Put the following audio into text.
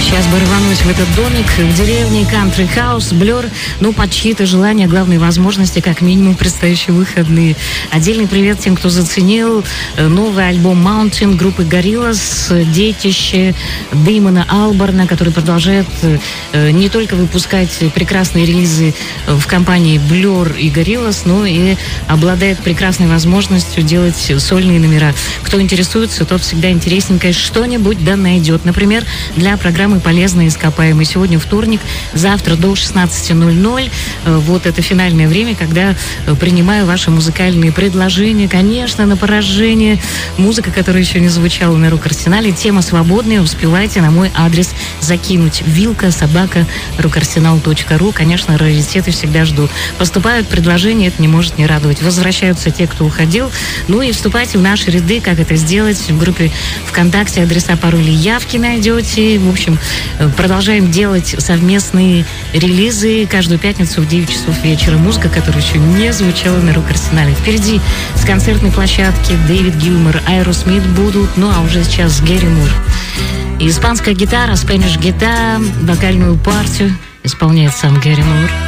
Сейчас бы рвануть в этот домик в деревне Country House, Blur, ну, под чьи-то желания, главные возможности, как минимум, предстоящие выходные. Отдельный привет тем, кто заценил новый альбом Mountain группы Gorillaz, детище Дэймона Алборна, который продолжает не только выпускать прекрасные релизы в компании Blur и Gorillaz, но и обладает прекрасной возможностью делать сольные номера. Кто интересуется, тот всегда интересненькое что-нибудь да найдет. Например, для программы «Полезные ископаемые». Сегодня вторник, завтра до 16:00. Вот это финальное время, когда принимаю ваши музыкальные предложения. Конечно, на поражение. Музыка, которая еще не звучала на Рок-Арсенале. Тема свободная. Успевайте на мой адрес закинуть. vilka@rockarsenal.ru. Конечно, раритеты всегда жду. Поступают предложения, это не может не радовать. Возвращаются те, кто уходил. Ну и вступайте в наши ряды. Как это сделать? В группе ВКонтакте адреса, пароли, явки найдете. В общем, продолжаем делать совместные релизы каждую пятницу в 9 часов вечера. Музыка, которая еще не звучала на Рок-Арсенале. Впереди с концертной площадки Дэвид Гилмор, Аэросмит будут. Ну а уже сейчас Гэри Мур. Испанская гитара, Spanish гитара, вокальную партию исполняет сам Гэри Мур.